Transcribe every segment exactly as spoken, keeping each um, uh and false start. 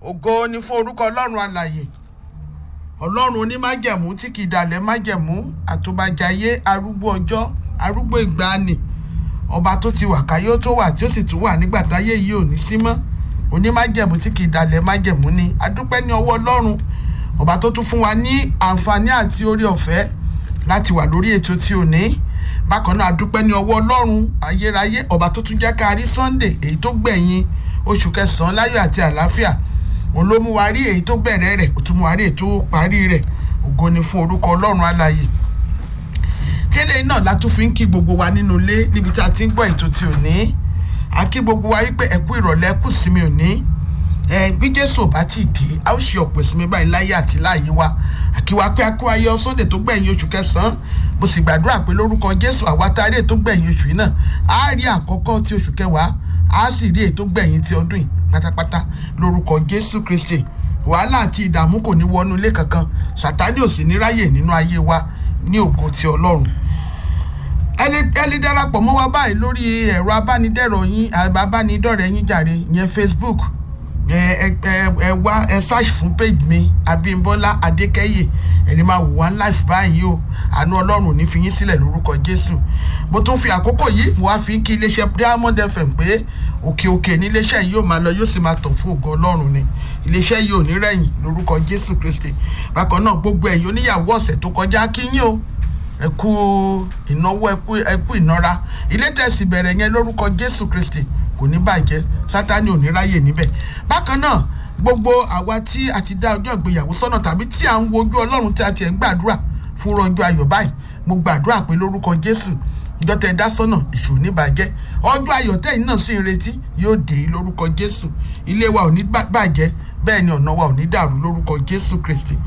ògo ni fún orúkọ Ọlọ́run alààyè, Ọlọ́run onímájẹ̀mú tí kì í dalẹ̀ májẹ̀mú, àtòbàjayé, arúgbó ọjọ́, arúgbó ìgbàanì, ọba tó ti wà káyé tó wà tí ó sì tún wà nígbà táyé yìí ò ní sí mọ́. Onímájẹ̀mú tí kì í dalẹ̀ májẹ̀mú ni. A dúpẹ́ ní ọwọ́ Ọlọ́run, ọba tó tún fún wa ní àǹfààní àti oore ọ̀fẹ́ láti wà lórí ètò tí ò ní. Bákan náà a dúpẹ́ ní ọwọ́ Ọlọ́run ayérayé, ọba tó tún jẹ́ ká rí Sunday èyí tó gbẹ̀yìn oṣù kẹsàn-án láyọ̀ àti àlàáfíà. Òun ló mú wa rí èyí tó bẹ̀rẹ̀ rẹ̀, ó tún mú wa rí èyí tó parí rẹ̀. Ògo ni fún orúkọ Ọlọ́run alààyè. Kéde náà la tún fi ń kí gbogbo wa nínú ilé níbi tí a ti ń gbọ́ ètò tí ò ní. A kí gbogbo wa wípé ẹ kú ìrọ̀lẹ́, ẹ kú ìsinmi òní. Ẹ bí Jésù ò bá tí ì dé, a ó ṣe ọ̀pọ̀ ìsinmi báyìí láyé àti láàyè wa. Àkíwá pé a kú ayọ̀ Sunday tó gbẹ̀yìn oṣù kẹsàn-án. Mo sì gbàdúrà pé lórúkọ Jésù àwa tá a rí ètò gbẹ̀yìn oṣù yìí náà, a rí àkọ́kọ́ ti oṣù kẹwàá, a sì rí ètò gbẹ̀yìn ti ọdún yìí pátápátá lórúkọ Jésù Kristi. Wàhálà àti ìdààmú kò ní wọnú ilé kankan, Sátánì ò sì ní ráyè nínú ayé wa ní ògo ti Ọlọ́run. Ẹ lè darapọ̀ mọ́ wa báyìí lórí ẹ̀rọ abánidẹ́rọ̀ yín, abánidọ́rẹ̀ẹ́ yín jàre, ìyẹn Facebook. ẹ ẹ ẹ wá ẹ search fún page mi Abímbọ́lá Adékẹ́yè, ẹni máa wò wá live báyìí o. Àánú Ọlọ́run ò ní fi yín sílẹ̀ lórúkọ Jésù. Mo tún fi àkókò yìí mo wá fi ń kí iléeṣẹ́ Diamond F M pé òkè òkè ní iléeṣẹ́ yìí yóò máa lọ, yóò sì máa tàn fún ògo Ọlọ́run ni. Iléeṣẹ́ yìí ò ní rẹ̀yìn lórúkọ Jésù Kristi. Bákan náà gbogbo ẹ̀yin oníyàwó ọ̀sẹ̀ tó kọjá kí yín o. Ẹ kú ìnáwó, ẹ kú ẹ kú ìnara. Ilé tẹ̀sí bẹ̀rẹ̀ yẹn lórúkọ Jésù Kristi kò ní bàjẹ́, Sátánì ò ní ráyè níbẹ̀. Bákan náà gbogbo àwa tí a ti dá ọjọ́ ìgbéyàwó sọ́nà tàbí tí à ń wojú Ọlọ́run tí a ti ẹ̀ ń gbàdúrà fún ọjọ́ ayọ̀ báyìí, mo gbàdúrà pé lórúkọ Jésù ìjọ tẹ́ dá sọ́nà èṣù ní bàjẹ́. Ọjọ́ ayọ̀ tẹ́yìn náà sì ń retí yóò dé lórúkọ Jésù. Ilé wa ò ní bàjẹ́, bẹ́ẹ̀ ni ọ̀nà wa ò ní dàrú lórúkọ Jésù Kristi.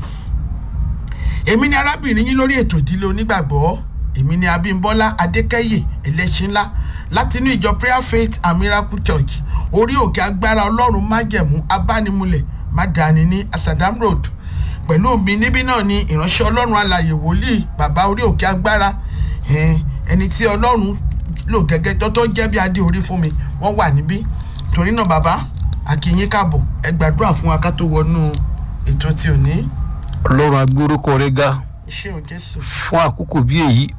Èmi ni arábìnrin yín lórí ètò ìdílé onígbàgbọ́. Èmi ni Abímbọ́lá Adékẹ́yè ẹlẹ́ṣin ńlá láti inú ìjọ Prayer Faith and Miracle Church, orí òkè agbára Ọlọ́run májẹ̀mú abánimúlẹ̀ mádàáni ní Asadam Road. Pẹ̀lú mi níbí náà ni ìránṣẹ́ Ọlọ́run alààyè wòlíì bàbá orí òkè agbára, ẹni tí Ọlọ́run lò gẹ́gẹ́ tó tó jẹ́ bí adé orí fún mi, wọ́n wà níbí. Torí náà bàbá, a kí yín káàbọ̀, ẹ gbàdúrà fún wa ká tó wọnú ètò tí ò ní. Ọlọ́run agbórúkọ rẹ̀ ga Ṣé o Jésù fún àkókò bí èyí.